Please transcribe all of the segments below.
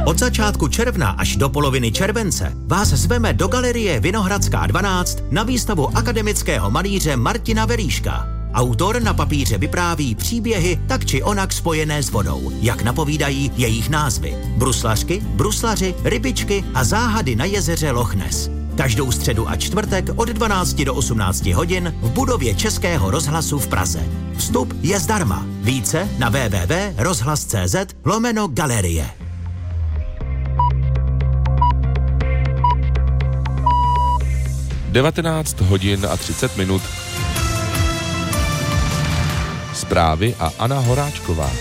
Od začátku června až do poloviny července vás zveme do galerie Vinohradská 12 na výstavu akademického malíře Martina Velíška. Autor na papíře vypráví příběhy tak či onak spojené s vodou, jak napovídají jejich názvy. Bruslařky, bruslaři, rybičky a záhady na jezeře Loch Ness. Každou středu a čtvrtek od 12 do 18 hodin v budově Českého rozhlasu v Praze. Vstup je zdarma. Více na www.rozhlas.cz/galerie. Devatenáct hodin a 30 minut. Zprávy a Anna Horáčková.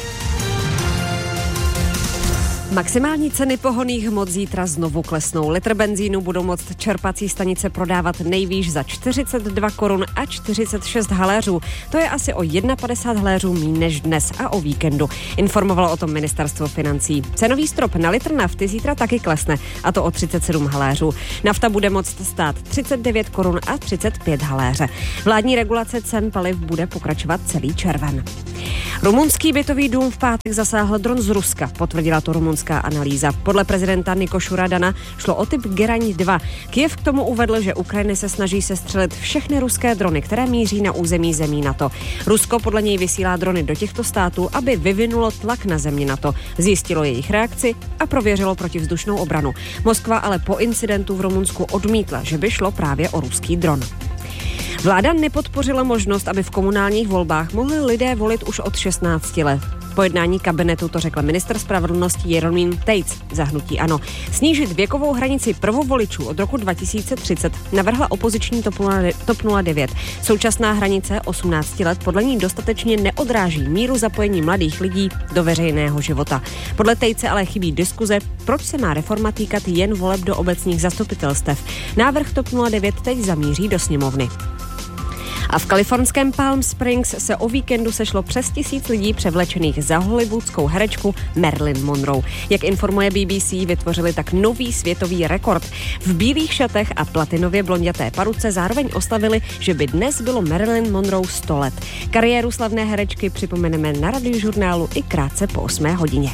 Maximální ceny pohonných hmot zítra znovu klesnou. Litr benzínu budou moct čerpací stanice prodávat nejvýš za 42 korun a 46 haléřů. To je asi o 51 haléřů míň než dnes a o víkendu. Informovalo o tom ministerstvo financí. Cenový strop na litr nafty zítra taky klesne, a to o 37 haléřů. Nafta bude moct stát 39 korun a 35 haléře. Vládní regulace cen paliv bude pokračovat celý červen. Rumunský bytový dům v pátek zasáhl dron z Ruska, potvrdila to rumunská analýza. Podle prezidenta Nikošu Radana šlo o typ Geraň 2. Kyjev k tomu uvedl, že Ukrajina se snaží sestřelit všechny ruské drony, které míří na území zemí NATO. Rusko podle něj vysílá drony do těchto států, aby vyvinulo tlak na země NATO, zjistilo jejich reakci a prověřilo protivzdušnou obranu. Moskva ale po incidentu v Rumunsku odmítla, že by šlo právě o ruský dron. Vláda nepodpořila možnost, aby v komunálních volbách mohli lidé volit už od 16 let. Po jednání kabinetu to řekl ministr spravedlnosti Jeroným Tejc za hnutí ANO. Snížit věkovou hranici prvovoličů od roku 2030 navrhla opoziční TOP 09. Současná hranice 18 let podle ní dostatečně neodráží míru zapojení mladých lidí do veřejného života. Podle Tejce ale chybí diskuze, proč se má reforma týkat jen voleb do obecních zastupitelstev. Návrh TOP 09 teď zamíří do sněmovny. A v kalifornském Palm Springs se o víkendu sešlo přes 1000 lidí převlečených za hollywoodskou herečku Marilyn Monroe. Jak informuje BBC, vytvořili tak nový světový rekord. V bílých šatech a platinově blonděté paruce zároveň oslavili, že by dnes bylo Marilyn Monroe 100 let. Kariéru slavné herečky připomeneme na Radiožurnálu i krátce po 8 hodině.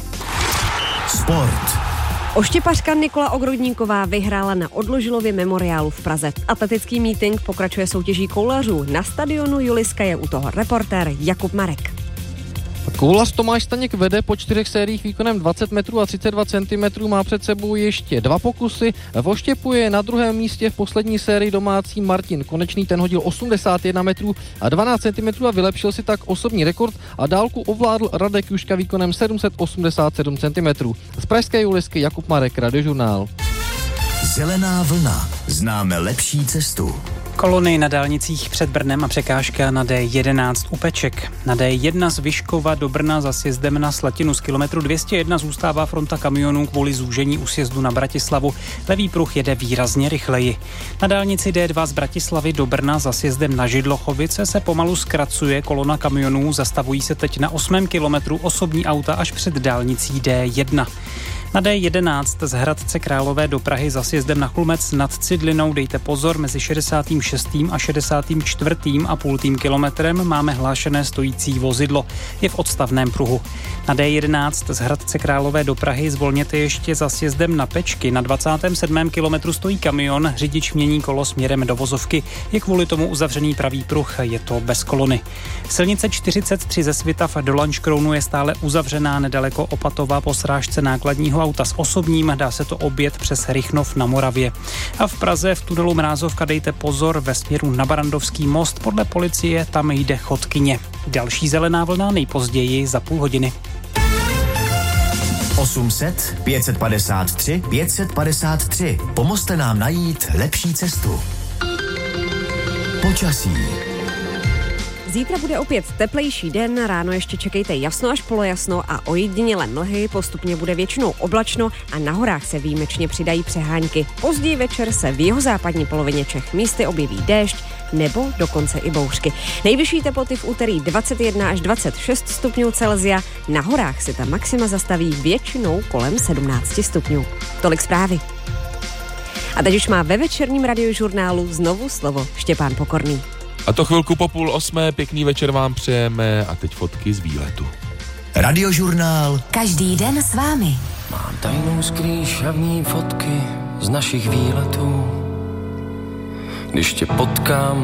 Sport. Oštěpařka Nikola Ogrodníková vyhrála na Odložilově memoriálu v Praze. Atletický mítink pokračuje soutěží koulařů. Na stadionu Juliska je u toho reportér Jakub Marek. Koulař Tomáš Staněk vede po 4 sériích výkonem 20 metrů a 32 cm, má před sebou ještě 2 pokusy. V oštěpu je na druhém místě v poslední sérii domácí Martin Konečný, ten hodil 81 metrů a 12 cm a vylepšil si tak osobní rekord a dálku ovládl Radek Juška výkonem 787 cm. Z pražské Julisky Jakub Marek, Radiožurnál. Zelená vlna. Známe lepší cestu. Kolony na dálnicích před Brnem a překážka na D11 u Peček. Na D1 z Vyškova do Brna za sjezdem na Slatinu z kilometru 201 zůstává fronta kamionů kvůli zúžení u sjezdu na Bratislavu. Levý pruh jede výrazně rychleji. Na dálnici D2 z Bratislavy do Brna za sjezdem na Židlochovice se pomalu zkracuje kolona kamionů, zastavují se teď na 8. kilometru osobní auta až před dálnicí D1. Na D11 z Hradce Králové do Prahy za sjezdem na Chlumec nad Cidlinou dejte pozor, mezi 66. a 64,5 kilometrem máme hlášené stojící vozidlo. Je v odstavném pruhu. Na D11 z Hradce Králové do Prahy zvolněte ještě za sjezdem na Pečky. Na 27. kilometru stojí kamion, řidič mění kolo směrem do vozovky. Je kvůli tomu uzavřený pravý pruh, je to bez kolony. Silnice 43 ze Svitav do Lanškrounu je stále uzavřená nedaleko Opatova po srážce nákladního auta s osobním, dá se to objet přes Rychnov na Moravě. A v Praze v tunelu Mrázovka dejte pozor ve směru na Barandovský most, podle policie tam jde chodkyně. Další zelená vlna nejpozději za půl hodiny. 800 553 553. Pomozte nám najít lepší cestu. Počasí. Zítra bude opět teplejší den, ráno ještě čekejte jasno až polojasno a ojedinělé mlhy, postupně bude většinou oblačno a na horách se výjimečně přidají přehánky. Později večer se v jihozápadní polovině Čech místy objeví déšť nebo dokonce i bouřky. Nejvyšší teploty v úterý 21 až 26 stupňů Celsia, na horách se ta maxima zastaví většinou kolem 17 stupňů. Tolik zprávy. A teď už má ve večerním Radiožurnálu znovu slovo Štěpán Pokorný. A to chvilku po 7:30, pěkný večer vám přejeme a teď fotky z výletu. Radiožurnál. Každý den s vámi. Mám tajnou skrýš a v ní fotky z našich výletů. Když tě potkám,